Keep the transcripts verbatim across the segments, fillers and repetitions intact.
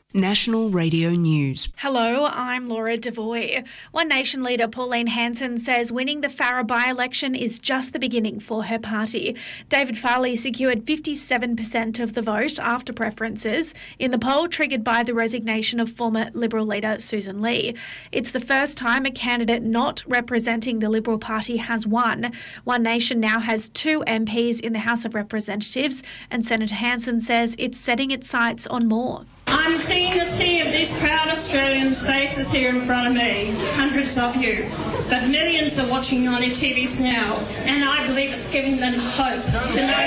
National Radio News. Hello, I'm Laura Devoy. One Nation leader Pauline Hanson says winning the Farrer by-election is just the beginning for her party. David Farley secured fifty-seven percent of the vote after preferences in the poll triggered by the resignation of former Liberal leader Susan Lee. It's the first time a candidate not representing the Liberal Party has won. One Nation now has two M Ps in the House of Representatives, and Senator Hanson says it's setting its sights on more. I'm seeing a sea of these proud Australians' faces here in front of me, hundreds of you, but millions are watching on your T Vs now, and I believe it's giving them hope to know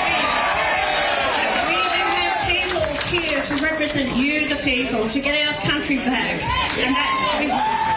that we, we do have people here to represent you, the people, to get our country back, and that's what we want.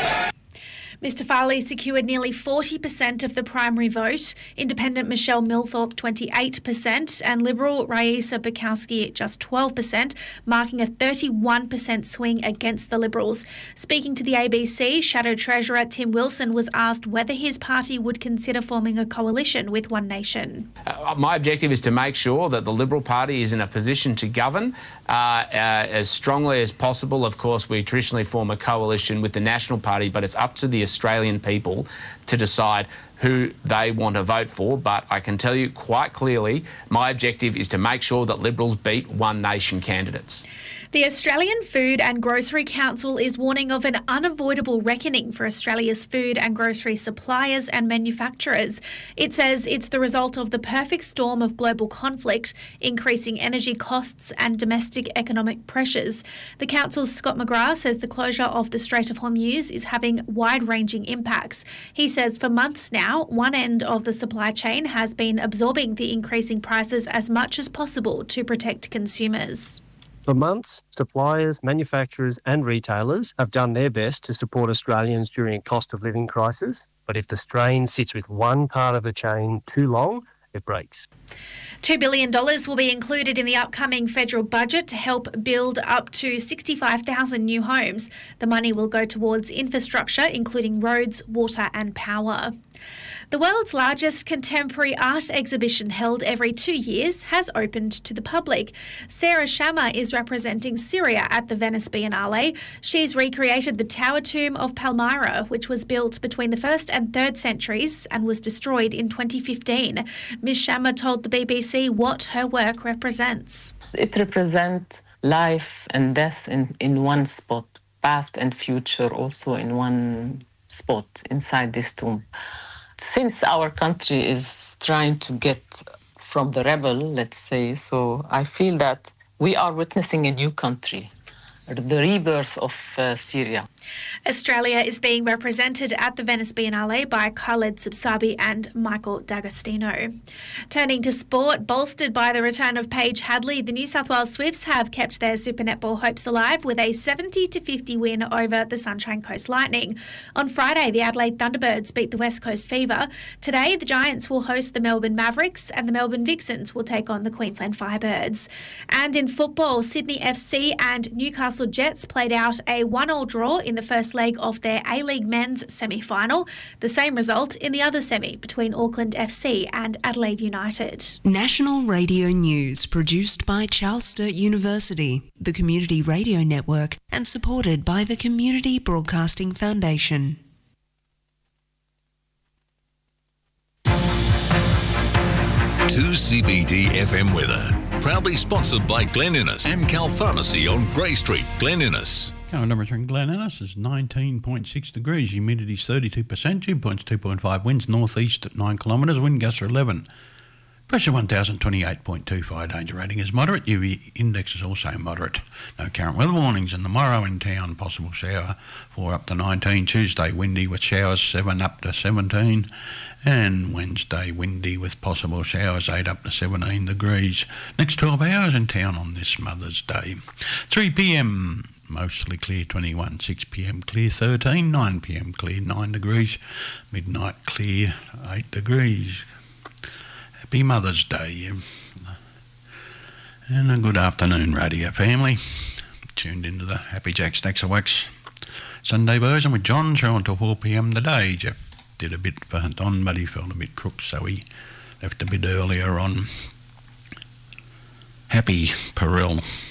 Mister Farley secured nearly forty percent of the primary vote, Independent Michelle Milthorpe twenty-eight percent and Liberal Raisa Bukowski just twelve percent, marking a thirty-one percent swing against the Liberals. Speaking to the A B C, Shadow Treasurer Tim Wilson was asked whether his party would consider forming a coalition with One Nation. Uh, my objective is to make sure that the Liberal Party is in a position to govern uh, uh, as strongly as possible. Of course, we traditionally form a coalition with the National Party, but it's up to the Australian people to decide who they want to vote for. But I can tell you quite clearly, my objective is to make sure that Liberals beat One Nation candidates. The Australian Food and Grocery Council is warning of an unavoidable reckoning for Australia's food and grocery suppliers and manufacturers. It says it's the result of the perfect storm of global conflict, increasing energy costs and domestic economic pressures. The Council's Scott McGrath says the closure of the Strait of Hormuz is having wide-ranging impacts. He says for months now, one end of the supply chain has been absorbing the increasing prices as much as possible to protect consumers. For months, suppliers, manufacturers and retailers have done their best to support Australians during a cost of living crisis. But if the strain sits with one part of the chain too long, it breaks. two billion dollars will be included in the upcoming federal budget to help build up to sixty-five thousand new homes. The money will go towards infrastructure, including roads, water and power. The world's largest contemporary art exhibition, held every two years, has opened to the public. Sarah Shamma is representing Syria at the Venice Biennale. She's recreated the Tower Tomb of Palmyra, which was built between the first and third centuries and was destroyed in twenty fifteen. Miz Shamma told the B B C what her work represents. It represents life and death in, in one spot, past and future also in one spot inside this tomb. Since our country is trying to get from the rebel, let's say, so I feel that we are witnessing a new country, the rebirth of uh, Syria. Australia is being represented at the Venice Biennale by Khaled Subsabi and Michael D'Agostino. Turning to sport, bolstered by the return of Paige Hadley, the New South Wales Swifts have kept their Super Netball hopes alive with a seventy to fifty win over the Sunshine Coast Lightning. On Friday, the Adelaide Thunderbirds beat the West Coast Fever. Today, the Giants will host the Melbourne Mavericks and the Melbourne Vixens will take on the Queensland Firebirds. And in football, Sydney F C and Newcastle Jets played out a one-all draw in the first leg of their A-League men's semi-final. The same result in the other semi between Auckland F C and Adelaide United. National Radio News, produced by Charles Sturt University, the Community Radio Network, and supported by the Community Broadcasting Foundation. two C B D F M weather. Proudly sponsored by Glen Innes, Amcal Pharmacy on Grey Street, Glen Innes. Current temperature in Glen Innes is nineteen point six degrees, humidity is thirty-two percent, dew point's two point five, winds northeast at nine kilometres, wind gusts are eleven. Pressure one thousand twenty-eight point two five, danger rating is moderate, U V index is also moderate. No current weather warnings, and tomorrow in town, possible shower four up to nineteen, Tuesday windy with showers seven up to seventeen, and Wednesday windy with possible showers eight up to seventeen degrees. Next twelve hours in town on this Mother's Day. three p m mostly clear twenty-one, six p m clear thirteen, nine p m clear nine degrees, midnight clear eight degrees. Happy Mother's Day. And a good afternoon, radio family. Tuned into the Happy Jack Stacks of Wax Sunday version with John, through until four p m today. Jeff did a bit for Don, but he felt a bit crook, so he left a bit earlier on. Happy Perel.